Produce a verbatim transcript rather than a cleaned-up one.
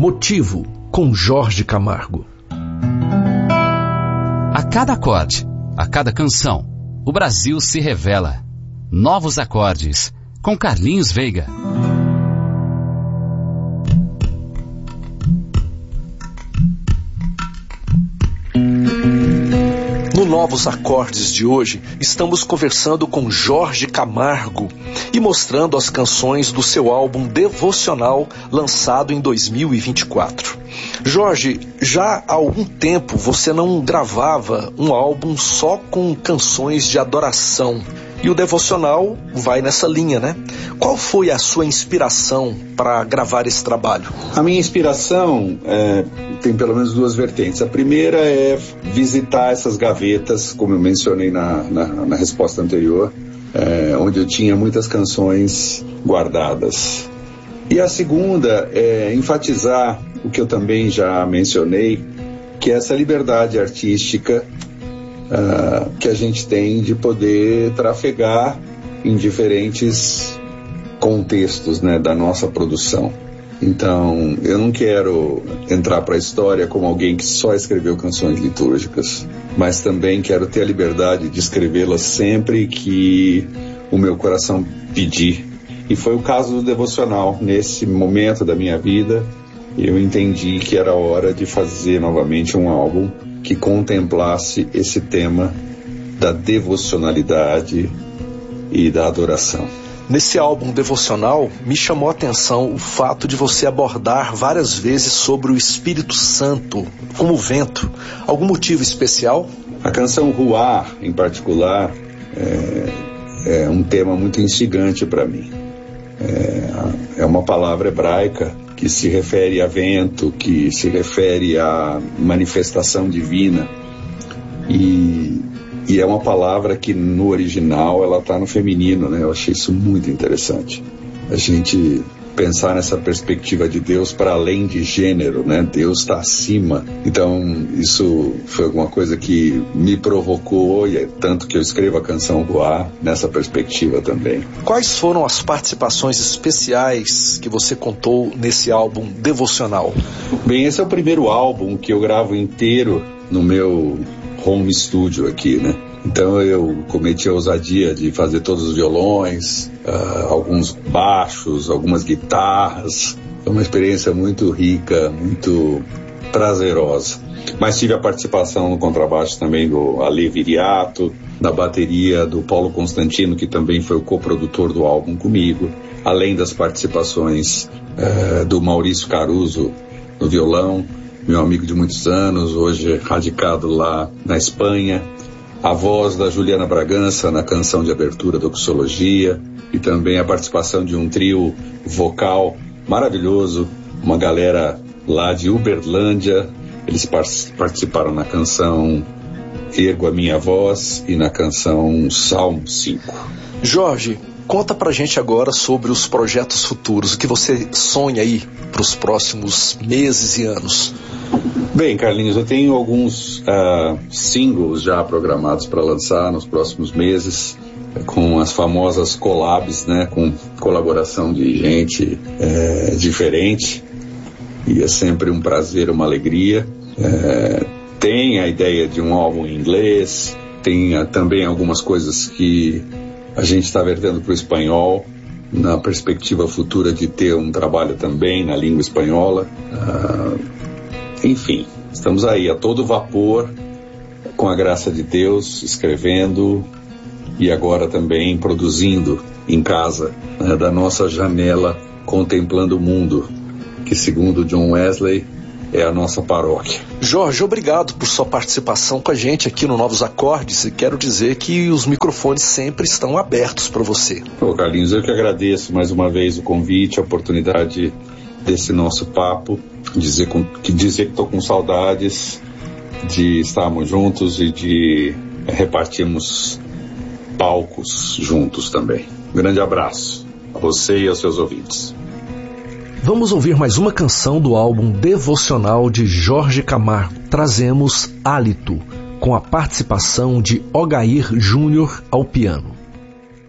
Motivo, com Jorge Camargo. A cada acorde, a cada canção, o Brasil se revela. Novos acordes, com Carlinhos Veiga. No Novos Acordes de hoje, estamos conversando com Jorge Camargo e mostrando as canções do seu álbum Devocional, lançado em dois mil e vinte e quatro. Jorge, já há algum tempo você não gravava um álbum só com canções de adoração. E o Devocional vai nessa linha, né? Qual foi a sua inspiração para gravar esse trabalho? A minha inspiração é, tem pelo menos duas vertentes. A primeira é visitar essas gavetas, como eu mencionei na, na, na resposta anterior, é, onde eu tinha muitas canções guardadas. E a segunda é enfatizar o que eu também já mencionei, que é essa liberdade artística Uh, que a gente tem de poder trafegar em diferentes contextos, né, da nossa produção. Então, eu não quero entrar para a história como alguém que só escreveu canções litúrgicas, mas também quero ter a liberdade de escrevê-las sempre que o meu coração pedir. E foi o caso do Devocional. Nesse momento da minha vida, eu entendi que era hora de fazer novamente um álbum que contemplasse esse tema da devocionalidade e da adoração. Nesse álbum Devocional, me chamou a atenção o fato de você abordar várias vezes sobre o Espírito Santo, como vento. Algum motivo especial? A canção Ruá, em particular, é, é um tema muito instigante para mim. É, é uma palavra hebraica que se refere a vento, que se refere à manifestação divina. E, e é uma palavra que no original ela está no feminino, né? Eu achei isso muito interessante. A gente pensar nessa perspectiva de Deus para além de gênero, né? Deus está acima. Então isso foi alguma coisa que me provocou, e é tanto que eu escrevo a canção Voar nessa perspectiva também. Quais foram as participações especiais que você contou nesse álbum Devocional? Bem, esse é o primeiro álbum que eu gravo inteiro no meu home studio aqui, né? Então eu cometi a ousadia de fazer todos os violões, uh, alguns baixos, algumas guitarras. Foi uma experiência muito rica, muito prazerosa. Mas tive a participação no contrabaixo também do Ale Viriato, na bateria do Paulo Constantino, que também foi o coprodutor do álbum comigo, além das participações uh, do Maurício Caruso no violão, meu amigo de muitos anos, hoje radicado lá na Espanha. A voz da Juliana Bragança na canção de abertura da Doxologia, e também a participação de um trio vocal maravilhoso, uma galera lá de Uberlândia. Eles par- participaram na canção Ergo a Minha Voz e na canção Salmo cinco. Jorge, conta pra gente agora sobre os projetos futuros, o que você sonha aí para os próximos meses e anos. Bem, Carlinhos, eu tenho alguns uh, singles já programados para lançar nos próximos meses, com as famosas collabs, né, com colaboração de gente é, diferente, e é sempre um prazer, uma alegria. É, tem a ideia de um álbum em inglês, tem uh, também algumas coisas que a gente está vertendo para o espanhol, na perspectiva futura de ter um trabalho também na língua espanhola. Uh, Enfim, estamos aí a todo vapor, com a graça de Deus, escrevendo e agora também produzindo em casa, né, da nossa janela, contemplando o mundo, que segundo John Wesley é a nossa paróquia. Jorge, obrigado por sua participação com a gente aqui no Novos Acordes, e quero dizer que os microfones sempre estão abertos para você. Ô Carlinhos, eu que agradeço mais uma vez o convite, a oportunidade desse nosso papo, dizer com, que dizer que estou com saudades de estarmos juntos e de repartirmos palcos juntos também. Um grande abraço a você e aos seus ouvintes. Vamos ouvir mais uma canção do álbum Devocional de Jorge Camargo. Trazemos Hálito, com a participação de Ogair Júnior ao piano.